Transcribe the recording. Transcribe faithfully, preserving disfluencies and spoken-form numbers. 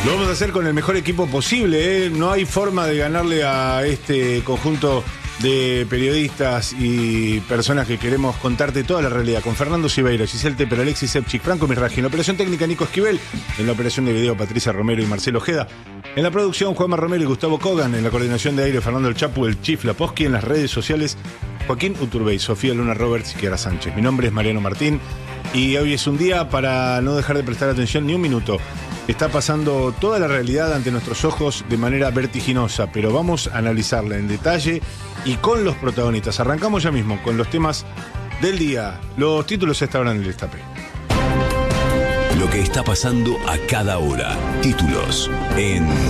Lo vamos a hacer con el mejor equipo posible, ¿eh? No hay forma de ganarle a este conjunto de periodistas y personas que queremos contarte toda la realidad. Con Fernando Sibeira, Giselle Teper, Alexis Sepchik, Franco Mirraji. En la operación técnica, Nico Esquivel. En la operación de video, Patricia Romero y Marcelo Ojeda. En la producción, Juanma Romero y Gustavo Kogan. En la coordinación de aire, Fernando El Chapu, el Chief Laposki. En las redes sociales, Joaquín Uturbey, Sofía Luna Roberts y Kiara Sánchez. Mi nombre es Mariano Martín y hoy es un día para no dejar de prestar atención ni un minuto. Está pasando toda la realidad ante nuestros ojos de manera vertiginosa, pero vamos a analizarla en detalle y con los protagonistas. Arrancamos ya mismo con los temas del día. Los títulos estaban en el destape. Lo que está pasando a cada hora. Títulos en